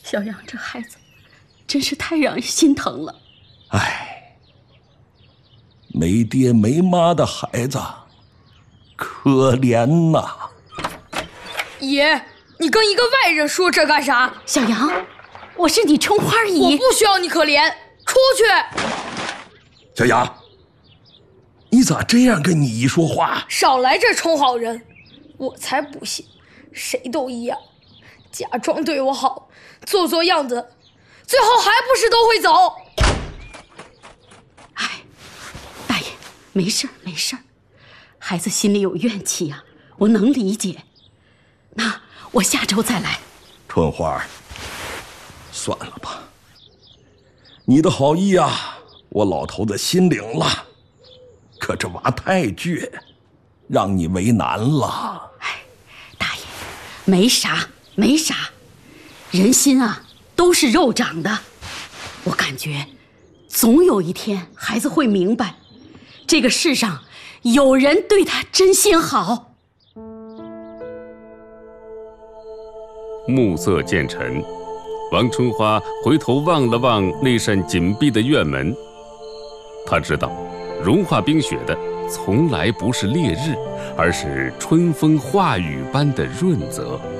小杨这孩子真是太让人心疼了。 哎，没爹没妈的孩子，可怜呐！ 爷，你跟一个外人说这干啥？ 小杨，我是你春花姨， 我不需要你可怜，出去！ 小杨，你咋这样跟你姨说话？ 少来这充好人，我才不信，谁都一样，假装对我好，做做样子，最后还不是都会走。 哎，大爷，没事儿没事儿，孩子心里有怨气呀，我能理解。那我下周再来。 春花，算了吧，你的好意啊，我老头子心领了，可这娃太倔，让你为难了。 哎，大爷，没啥没啥，人心啊都是肉长的。我感觉总有一天孩子会明白，这个世上有人对他真心好。 暮色渐沉，王春花回头望了望那扇紧闭的院门，她知道融化冰雪的从来不是烈日，而是春风化雨般的润泽。